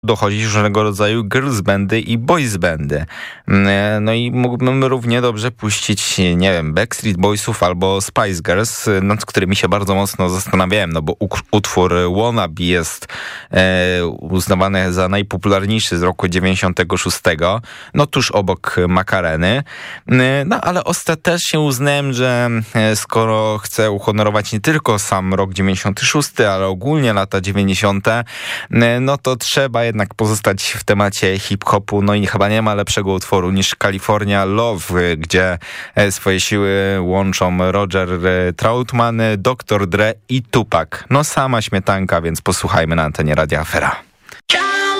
dochodzić różnego rodzaju girls bandy i boys bandy. No i mógłbym równie dobrze puścić, nie wiem, Backstreet Boysów albo Spice Girls, nad którymi się bardzo mocno zastanawiałem, no bo utwór Wannabe jest uznawany za najpopularniejszy z roku 96, no tuż obok Macareny. No ale ostatecznie uznałem, że skoro chcę uhonorować nie tylko sam rok 96, ale ogólnie lata 90, no to trzeba jednak pozostać w temacie hip-hopu, no i chyba nie ma lepszego utworu niż California Love, gdzie swoje siły łączą Roger Troutman, Dr. Dre i Tupac. No sama śmietanka, więc posłuchajmy na antenie Radia Afera.